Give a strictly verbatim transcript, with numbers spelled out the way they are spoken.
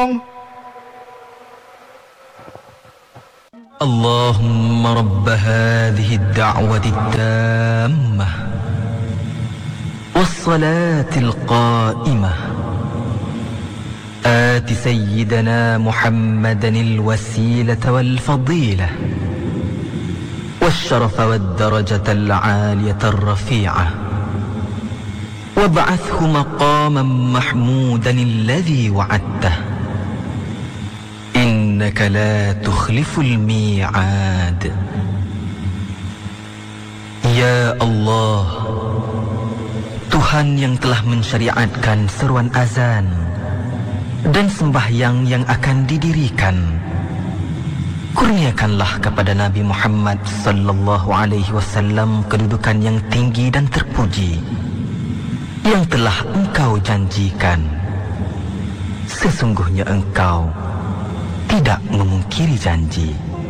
اللهم رب هذه الدعوة التامة والصلاة القائمة آت سيدنا محمدا الوسيلة والفضيلة والشرف والدرجة العالية الرفيعة وابعثه مقاما محمودا الذي وعدته إنك لا تخلف الميعاد. Ya Allah, Tuhan yang telah mensyariatkan seruan azan dan sembahyang yang akan didirikan, kurniakanlah kepada Nabi Muhammad sallallahu alaihi wasallam kedudukan yang tinggi dan terpuji yang telah Engkau janjikan. Sesungguhnya Engkau tidak memungkiri janji.